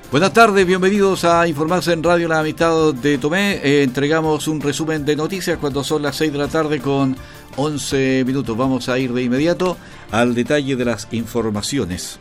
Buenas tardes, bienvenidos a Informarse en Radio La Amistad de Tomé. Entregamos un resumen de noticias cuando son las 6 de la tarde con 11 minutos. Vamos a ir de inmediato al detalle de las informaciones.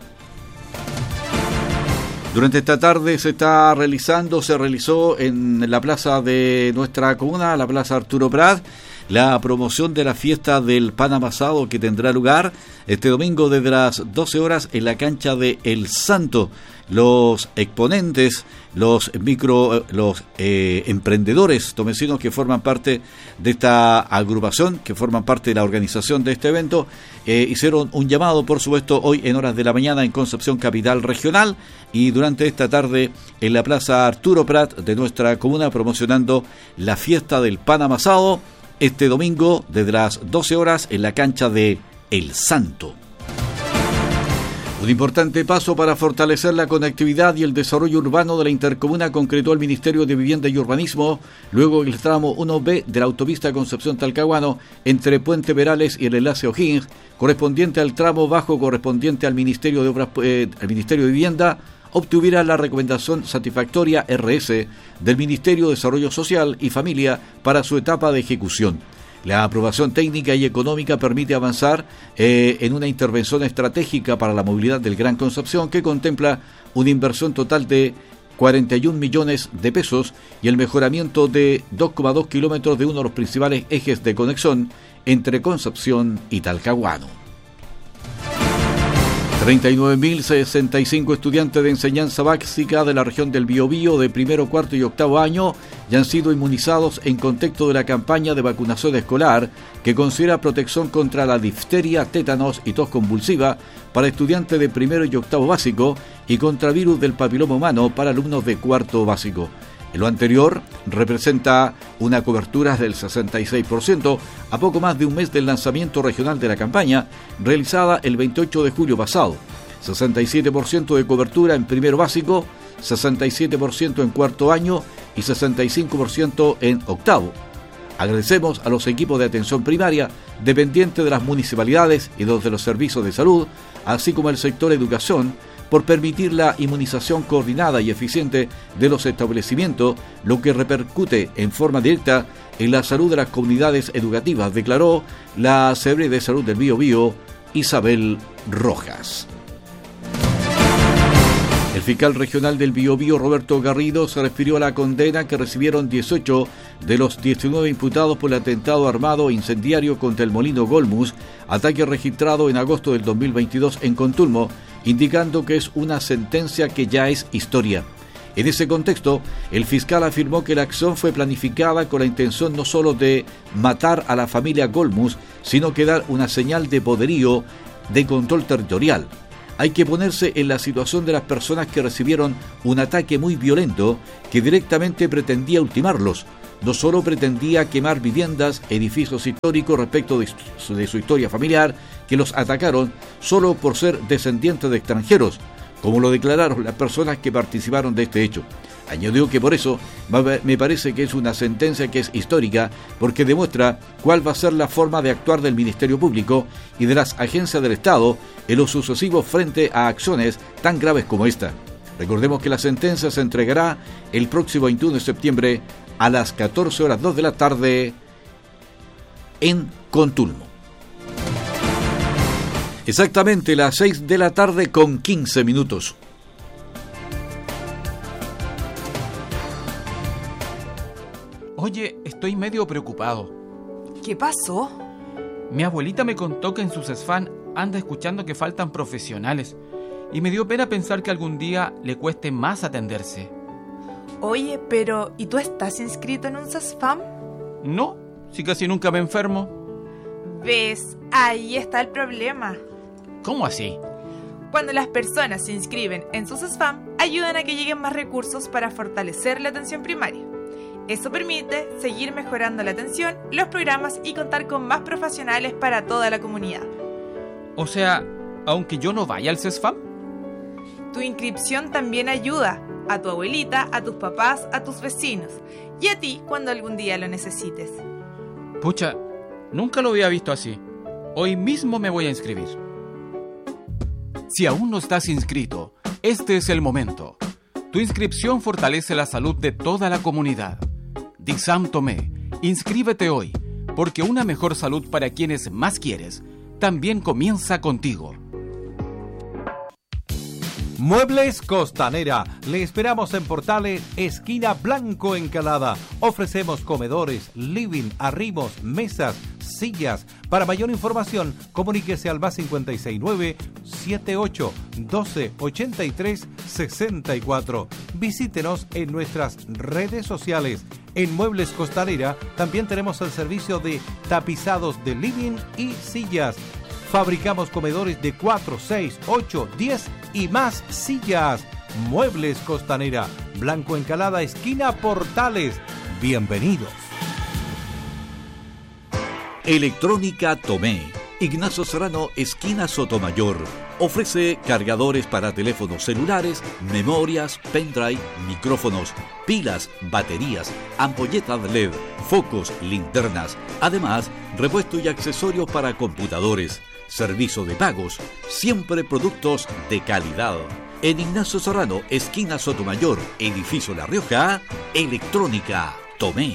Durante esta tarde se realizó en la plaza de nuestra comuna, la plaza Arturo Prat, la promoción de la fiesta del pan amasado que tendrá lugar este domingo desde las 12 horas en la cancha de El Santo. Los exponentes, los emprendedores tomecinos que forman parte de esta agrupación, que forman parte de la organización de este evento, hicieron un llamado, por supuesto, hoy en horas de la mañana en Concepción Capital Regional y durante esta tarde en la plaza Arturo Prat de nuestra comuna promocionando la fiesta del pan amasado este domingo desde las 12 horas en la cancha de El Santo. Un importante paso para fortalecer la conectividad y el desarrollo urbano de la intercomuna concretó el Ministerio de Vivienda y Urbanismo luego del tramo 1B de la autopista Concepción-Talcahuano entre Puente Perales y el enlace O'Higgins, correspondiente al tramo bajo correspondiente al Ministerio de Obras, al Ministerio de Vivienda, obtuviera la recomendación satisfactoria RS del Ministerio de Desarrollo Social y Familia para su etapa de ejecución. La aprobación técnica y económica permite avanzar en una intervención estratégica para la movilidad del Gran Concepción que contempla una inversión total de 41 millones de pesos y el mejoramiento de 2,2 kilómetros de uno de los principales ejes de conexión entre Concepción y Talcahuano. 39.065 estudiantes de enseñanza básica de la región del Biobío de primero, cuarto y octavo año ya han sido inmunizados en contexto de la campaña de vacunación escolar que considera protección contra la difteria, tétanos y tos convulsiva para estudiantes de primero y octavo básico y contra virus del papiloma humano para alumnos de cuarto básico. Lo anterior representa una cobertura del 66% a poco más de un mes del lanzamiento regional de la campaña, realizada el 28 de julio pasado. 67% de cobertura en primero básico, 67% en cuarto año y 65% en octavo. Agradecemos a los equipos de atención primaria, dependientes de las municipalidades y de los servicios de salud, así como el sector educación, por permitir la inmunización coordinada y eficiente de los establecimientos, lo que repercute en forma directa en la salud de las comunidades educativas, declaró la Secretaria de Salud del Biobío, Isabel Rojas. El fiscal regional del Biobío, Roberto Garrido, se refirió a la condena que recibieron 18 de los 19 imputados por el atentado armado e incendiario contra el Molino Golmus, ataque registrado en agosto del 2022 en Contulmo, indicando que es una sentencia que ya es historia. En ese contexto, el fiscal afirmó que la acción fue planificada con la intención no solo de matar a la familia Golmus, sino que dar una señal de poderío, de control territorial. Hay que ponerse en la situación de las personas que recibieron un ataque muy violento que directamente pretendía ultimarlos. No solo pretendía quemar viviendas, edificios históricos respecto de su historia familiar, que los atacaron solo por ser descendientes de extranjeros, como lo declararon las personas que participaron de este hecho. Añadió que por eso me parece que es una sentencia que es histórica, porque demuestra cuál va a ser la forma de actuar del Ministerio Público y de las agencias del Estado en lo sucesivo frente a acciones tan graves como esta. Recordemos que la sentencia se entregará el próximo 21 de septiembre a las 14:02 de la tarde en Contulmo. Exactamente las 6 de la tarde con 15 minutos. Oye, estoy medio preocupado. ¿Qué pasó? Mi abuelita me contó que en su CESFAM anda escuchando que faltan profesionales y me dio pena pensar que algún día le cueste más atenderse. Oye, pero ¿y tú estás inscrito en un CESFAM? No, si casi nunca me enfermo. ¿Ves? Ahí está el problema. ¿Cómo así? Cuando las personas se inscriben en su CESFAM, ayudan a que lleguen más recursos para fortalecer la atención primaria. Eso permite seguir mejorando la atención, los programas y contar con más profesionales para toda la comunidad. O sea, aunque yo no vaya al CESFAM. Tu inscripción también ayuda a tu abuelita, a tus papás, a tus vecinos y a ti cuando algún día lo necesites. Pucha, nunca lo había visto así. Hoy mismo me voy a inscribir. Si aún no estás inscrito, este es el momento. Tu inscripción fortalece la salud de toda la comunidad. Dixam Tomé, inscríbete hoy, porque una mejor salud para quienes más quieres también comienza contigo. Muebles Costanera. Le esperamos en Portales, esquina Blanco Encalada. Ofrecemos comedores, living, arrimos, mesas, sillas. Para mayor información, comuníquese al más 569-7812-8364. Visítenos en nuestras redes sociales. En Muebles Costanera también tenemos el servicio de tapizados de living y sillas. Fabricamos comedores de 4, 6, 8, 10 y más sillas. Muebles Costanera, Blanco Encalada, esquina Portales. Bienvenidos. Electrónica Tomé, Ignacio Serrano, esquina Sotomayor. Ofrece cargadores para teléfonos celulares, memorias, pendrive, micrófonos, pilas, baterías, ampolletas LED, focos, linternas. Además, repuesto y accesorios para computadores. Servicio de pagos, siempre productos de calidad. En Ignacio Serrano, esquina Sotomayor, edificio La Rioja, Electrónica Tomé.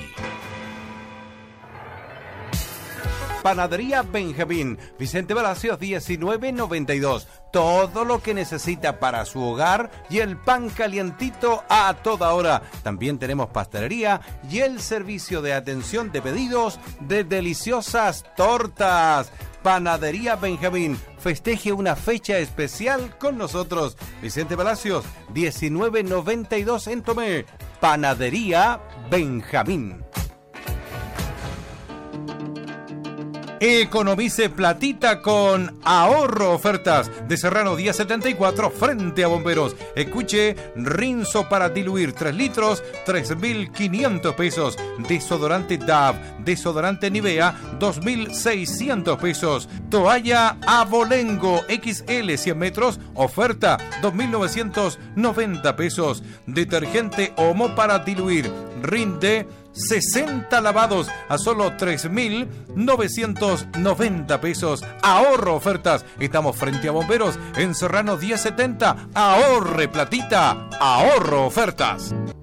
Panadería Benjamín, Vicente Palacios 1992. Todo lo que necesita para su hogar y el pan calientito a toda hora. También tenemos pastelería y el servicio de atención de pedidos de deliciosas tortas. Panadería Benjamín, festeje una fecha especial con nosotros. Vicente Palacios 1992 en Tomé. Panadería Benjamín. Economice platita con Ahorro Ofertas de Serrano 1074 frente a Bomberos. Escuche, rinzo para diluir 3 litros, 3.500 pesos. Desodorante Dove, desodorante Nivea, 2.600 pesos. Toalla Abolengo XL 100 metros, oferta 2.990 pesos. Detergente Omo para diluir, rinde 60 lavados a solo 3.990 pesos. Ahorro Ofertas. Estamos frente a Bomberos en Serrano 1070. Ahorre platita. Ahorro Ofertas.